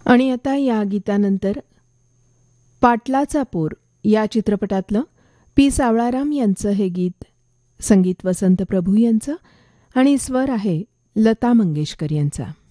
आणि आता या गीतानंतर पाटलाचा पोर या चित्रपटातलं पी सावळाराम यांचं हे गीत, संगीत वसंत प्रभू यांचं आणि स्वर आहे लता मंगेशकर यांचा.